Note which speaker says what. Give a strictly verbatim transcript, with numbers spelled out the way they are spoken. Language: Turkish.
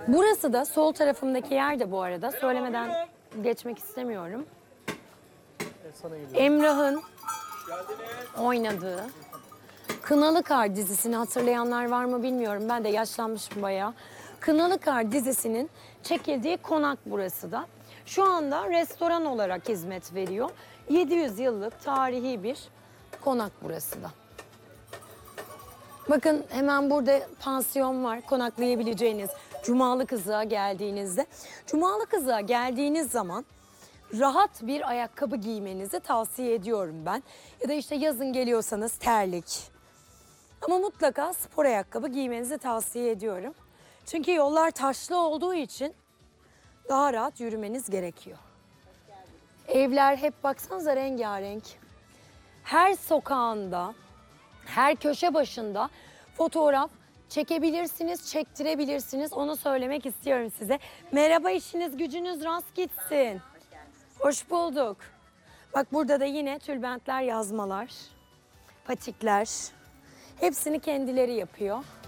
Speaker 1: Burası da sol tarafımdaki yer de bu arada. Söylemeden geçmek istemiyorum. Emrah'ın oynadığı Kınalı Kar dizisini hatırlayanlar var mı bilmiyorum. Ben de yaşlanmışım bayağı. Kınalı Kar dizisinin çekildiği konak burası da. Şu anda restoran olarak hizmet veriyor. yedi yüz yıllık tarihi bir konak burası da. Bakın hemen burada pansiyon var, konaklayabileceğiniz Cumalı Kızık'a geldiğinizde. Cumalı Kızık'a geldiğiniz zaman rahat bir ayakkabı giymenizi tavsiye ediyorum ben. Ya da işte yazın geliyorsanız terlik. Ama mutlaka spor ayakkabı giymenizi tavsiye ediyorum. Çünkü yollar taşlı olduğu için daha rahat yürümeniz gerekiyor. Evler hep baksanıza rengarenk. Her sokağında, her köşe başında fotoğraf çekebilirsiniz, çektirebilirsiniz. Onu söylemek istiyorum size. Merhaba, işiniz gücünüz rast gitsin. Hoş bulduk. Bak burada da yine tülbentler, yazmalar, patikler. Hepsini kendileri yapıyor.